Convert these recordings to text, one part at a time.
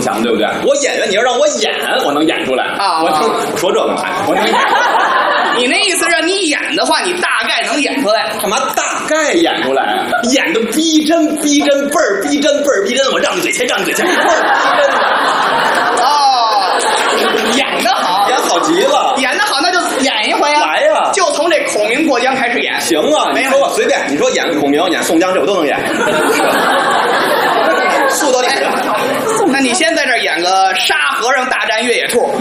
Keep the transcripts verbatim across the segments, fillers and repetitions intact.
强，对不对？我演员，你要让我演，我能演出来啊！ 我能说这个还我能演。 你那意思让你演的话，你大概能演出来？ 干嘛大概演出来啊？演的逼真逼真，倍儿逼真倍儿逼真，我让你嘴欠，让你嘴欠，倍儿逼真的。 哦，演得好， 演好极了， 演得好，那就演一回啊！ 来呀， 就从这孔明过江开始演。 行啊，你说吧，随便，你说演孔明、演宋江，这我都能演。 速度点，那你先在这儿演个沙和尚大战越野兔。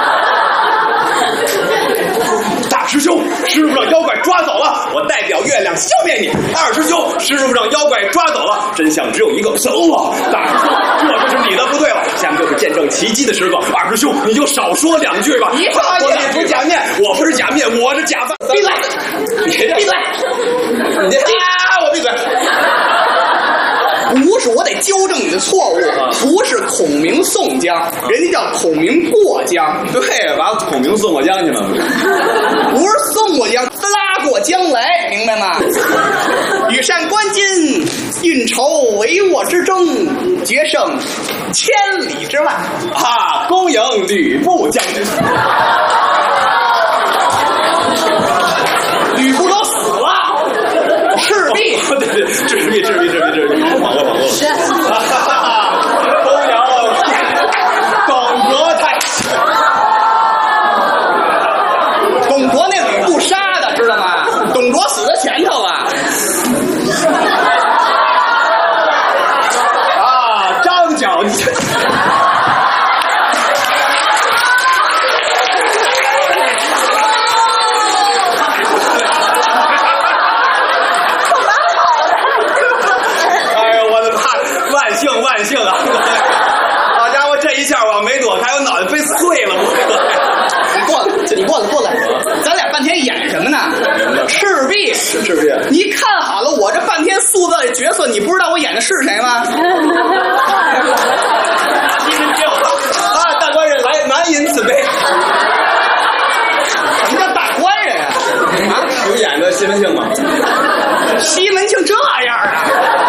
大师兄，师傅让妖怪抓走了，我代表月亮消灭你。二师兄，师傅让妖怪抓走了，真相只有一个，走啊！大师兄，这就是你的不对了，下面就是见证奇迹的时刻。二师兄，你就少说两句吧。 你少我不是假面，我不是假面，我是假扮。 闭嘴！闭嘴！ 你这啊，我闭嘴。 不是，我得纠正你的错误，不是孔明宋江，人家叫孔明过江。 对，把孔明送过江去了。 不是送过江，拉过江来，明白吗？羽扇纶巾，运筹帷幄之中，决胜千里之外。 啊，恭迎吕布将军。 吕布都死了，赤壁。 对对，赤壁，赤壁，赤壁，赤壁，跑过，跑过。恭迎董卓太师。 董卓那吕布杀的，知道吗？董卓死在前头了。 啊，张角。万幸啊！好家伙，这一下我没躲开，我脑袋飞碎了！ 你过来，你过来，过来，咱俩半天演什么呢？赤壁， 赤壁。 你看好了，我这半天塑造的角色，你不知道我演的是谁吗？ 啊，大官人来，难饮此杯。 什么叫大官人啊？ 啊，有演的西门庆吗？ 西门庆这样啊？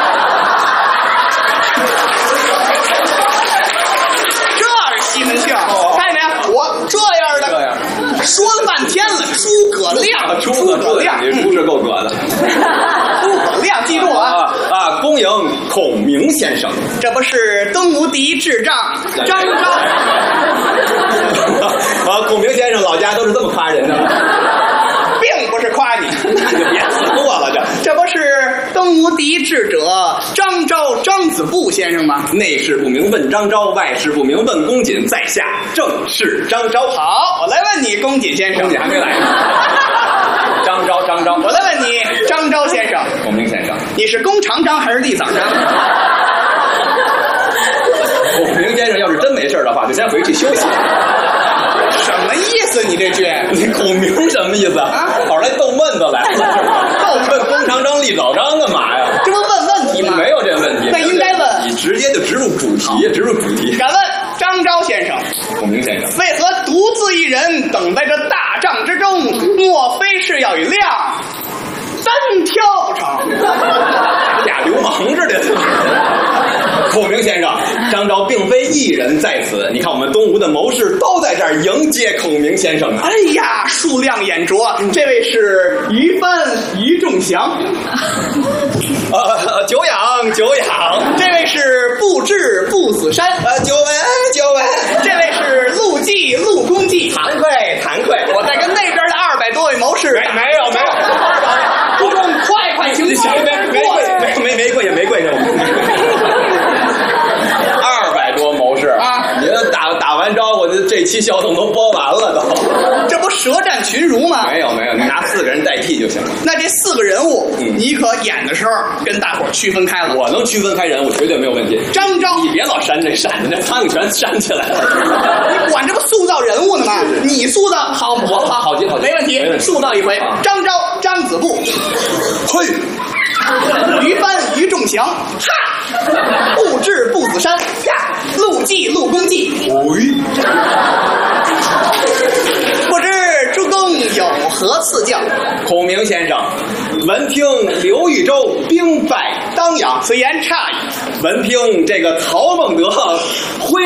西门庆，看见没？我这样的， 这样说了半天了，诸葛亮， 诸葛亮，你出是够葛的。 诸葛亮，记住啊！ 啊，恭迎孔明先生。 这不是东吴第一智障张昭？ 啊，孔明先生老家都是这么夸人的， 并不是夸你， 那就别自过了。这这不是东吴第一智者张昭张子布先生吗？ 内事不明问张昭，外事不明问公瑾，在下正是张昭。 好，我来问你，公瑾先生。 公瑾还没来呢。张昭，张昭， 我来问你，张昭先生。 孔明先生， 你是弓长张还是立早张？ 孔明先生要是真没事的话，就先回去休息。 什么意思？你这句？ 你孔明什么意思啊？跑来逗闷子来？逗问弓长张立早张干嘛呀？ 这不问问题吗？ 没有这个问题。 那应该问。 你直接就直入主题，直入主题。 敢问张昭先生， 孔明先生， 为何独自一人等在这大帐之中？莫非是要与亮单挑不成？ 俩流氓似的。孔明先生，张昭并非一人在此，你看我们东吴的谋士都在这儿迎接孔明先生啊！ 哎呀，数量眼拙，这位是于帆、于仲祥， 呃，久仰久仰， 这位是布置步子山， 呃，久闻久闻， 这位是陆绩陆公绩， 惭愧惭愧， 我在跟那边的二百多位谋士， 没没有没有， 不中快快请行，没没没没没跪下没跪下。二百多谋士啊！你这打打完招呼，这这期小总都播完了都。 这不舌战群儒吗？ 没有没有，你拿四个人代替就行了。 那这四个人物， 嗯、 你可演的时候跟大伙儿区分开了。 我能区分开人物，绝对没有问题。 张昭， 你别老扇这扇的，那苍蝇全扇起来了。 你管这不塑造人物呢吗？你塑造好，我好， 好极好极， 没问题，塑造一回。啊、张昭、张子布， 嘿。 于帆、于仲祥，哈；布置步子山，呀；陆绩、陆公绩， 喂。 不知诸公有何赐教？ 孔明先生，闻听刘豫州兵败当阳， 此言差矣。 闻听这个曹孟德挥